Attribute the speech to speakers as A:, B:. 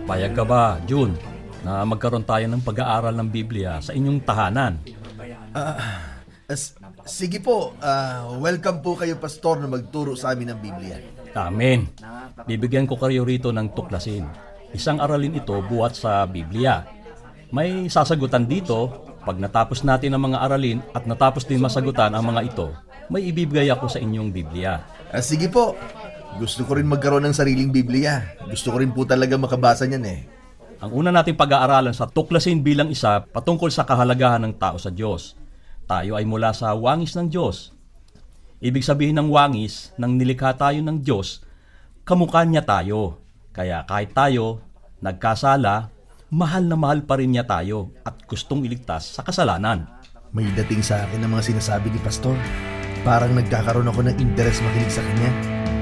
A: Payag ka ba, June, na magkaroon tayo ng pag-aaral ng Biblia sa inyong tahanan?
B: Sige po, welcome po kayo, Pastor, na magturo sa amin ng Biblia.
A: Amen. Bibigyan ko kayo rito ng tuklasin. Isang aralin ito buhat sa Biblia. May sasagutan dito. Pag natapos natin ang mga aralin at natapos din masagutan ang mga ito, may ibibigay ako sa inyong Biblia.
B: Sige po, gusto ko rin magkaroon ng sariling Biblia. Gusto ko rin po talaga makabasa niyan eh.
A: Ang una nating pag-aaralan sa tuklasin bilang isa patungkol sa kahalagahan ng tao sa Diyos. Tayo ay mula sa wangis ng Diyos. Ibig sabihin ng wangis, nang nilikha tayo ng Diyos, kamukha niya tayo. Kaya kahit tayo nagkasala, mahal na mahal pa rin niya tayo at gustong iligtas sa kasalanan.
B: May dating sa akin ang mga sinasabi ni Pastor. Parang nagkakaroon ako ng interes makinig sa kanya.